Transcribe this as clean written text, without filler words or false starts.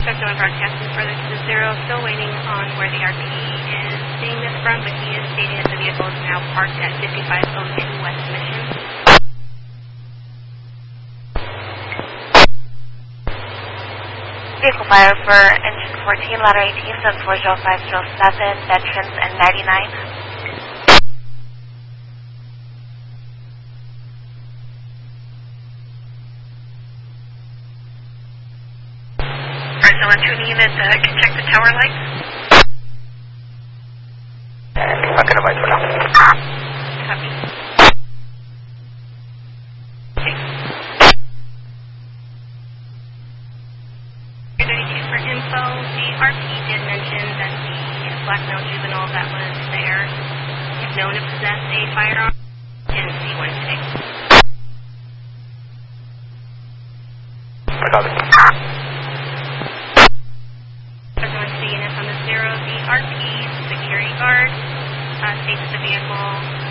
Special broadcasting further to the 0, still waiting on where the RP is seeing this from, but he is stating that the vehicle is now parked at 5502 West Mission. Vehicle fire for engine 14, ladder 18, that's 40507, veterans and 99. Alright, so 1 unit can check the tower lights. I'm going to wait for now. Copy. Okay. 32 for info. The RP did mention that the black male juvenile that was there is known to possess a firearm. Didn't see one today. Everyone seeing us on the 0. The RP security guard states the vehicle